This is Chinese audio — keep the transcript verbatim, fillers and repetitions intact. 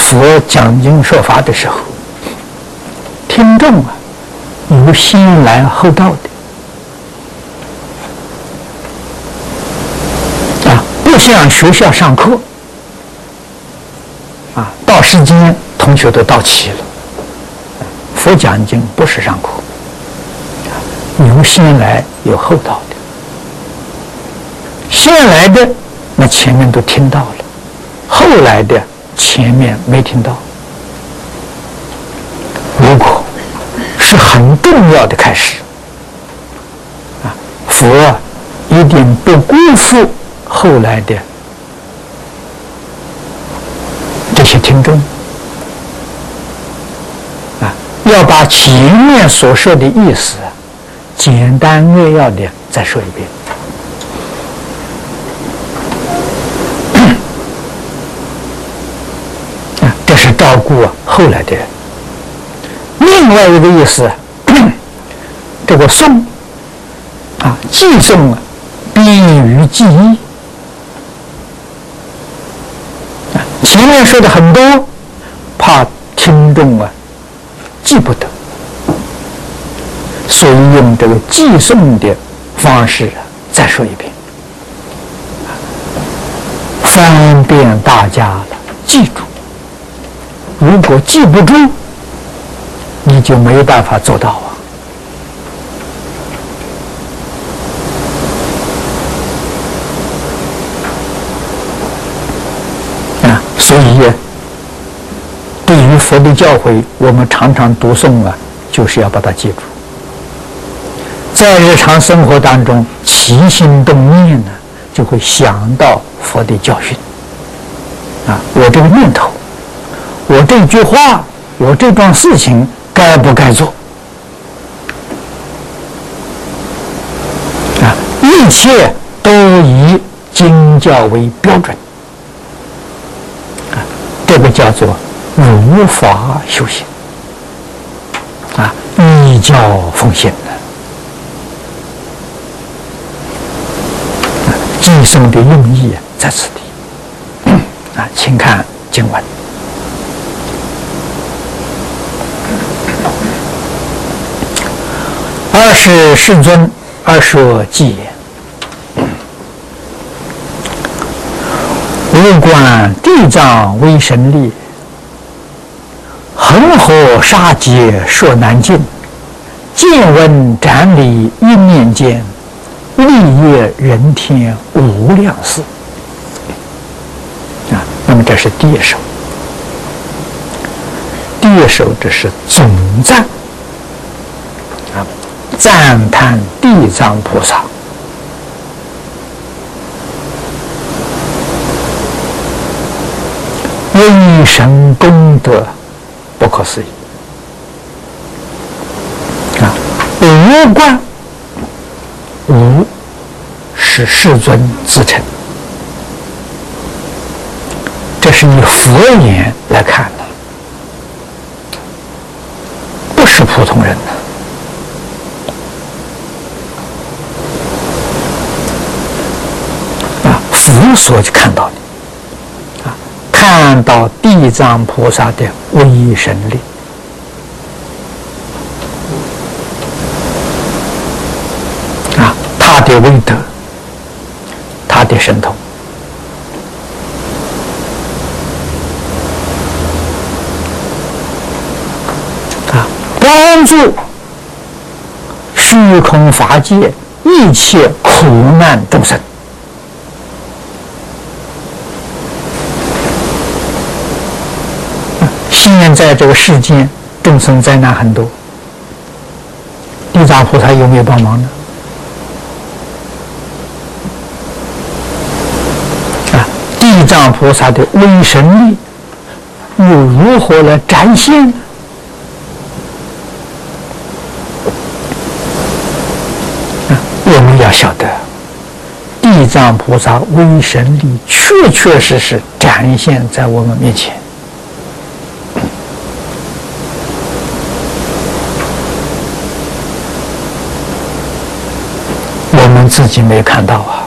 佛讲经说法的时候，听众啊有先来后到的啊，不像学校上课啊，到时间同学都到齐了。佛讲经不是上课，有先来有后到的。先来的那前面都听到了，后来的前面没听到。如果是很重要的开始啊，佛一定不辜负后来的这些听众啊，要把前面所说的意思简单扼要的再说一遍。啊，这是照顾后来的人。另外一个意思，这个诵啊，记诵啊，便于记忆。啊，前面说的很多，怕听众啊记不得，所以用这个记诵的方式啊再说一遍，方便大家了记住。如果记不住，你就没办法做到啊！啊，所以对于佛的教诲，我们常常读诵啊，就是要把它记住。在日常生活当中，起心动念呢，就会想到佛的教训。啊，我这个念头，我这句话，我这桩事情该不该做？啊，一切都以经教为标准。啊，这个叫做如法修行。啊，依教奉行的。啊，寄送的用意在此地。啊，请看经文。二是世尊，二说偈言：吾观地藏威神力，恒河沙劫说难尽，见闻斩理一念间，利业人天无量事。啊，那么这是第一首。第二首这是总赞。啊，赞叹地藏菩萨威神功德不可思议啊！无观，无是世尊自称，这是以佛眼来看的，不是普通人的。佛所看到的，啊，看到地藏菩萨的威神力，啊，他的威德，他的神通，啊，帮助虚空法界一切苦难众生。现在这个世间众生灾难很多，地藏菩萨有没有帮忙呢？啊，地藏菩萨的威神力又如何来展现呢？啊，我们要晓得，地藏菩萨威神力确确实实展现在我们面前。我们自己没看到啊！